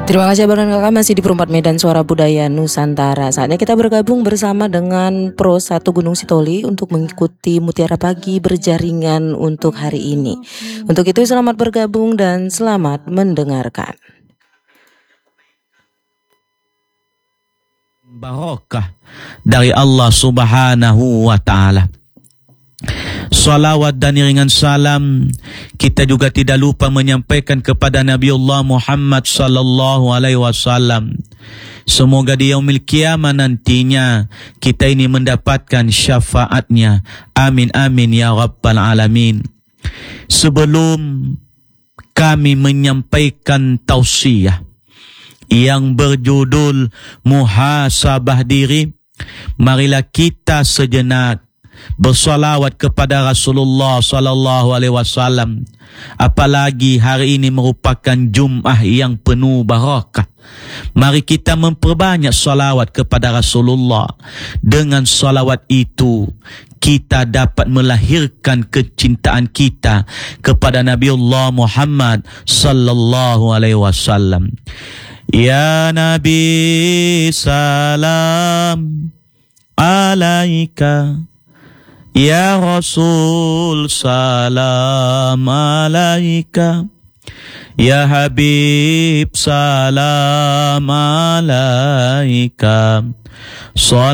Terima kasih Abang dan Kakak, masih di Perempat Medan Suara Budaya Nusantara. Saatnya kita bergabung bersama dengan Pro 1 Gunung Sitoli untuk mengikuti Mutiara Pagi berjaringan untuk hari ini. Untuk itu selamat bergabung dan selamat mendengarkan. Barakah dari Allah Subhanahu wa Ta'ala. Salawat dan iringan salam kita juga tidak lupa menyampaikan kepada Nabiullah Muhammad sallallahu alaihi wasallam. Semoga di yaumil qiyamah nantinya kita ini mendapatkan syafaatnya. Amin amin ya rabbal alamin. Sebelum kami menyampaikan tausiah yang berjudul muhasabah diri, marilah kita sejenak bersalawat kepada Rasulullah sallallahu alaihi wasallam. Apalagi hari ini merupakan Jumat yang penuh barakah. Mari kita memperbanyak salawat kepada Rasulullah. Dengan salawat itu kita dapat melahirkan kecintaan kita kepada Nabiullah Muhammad sallallahu alaihi wasallam. Ya Nabi salam alaika, Ya Rasul salam alaika, Ya Habib salam alaika.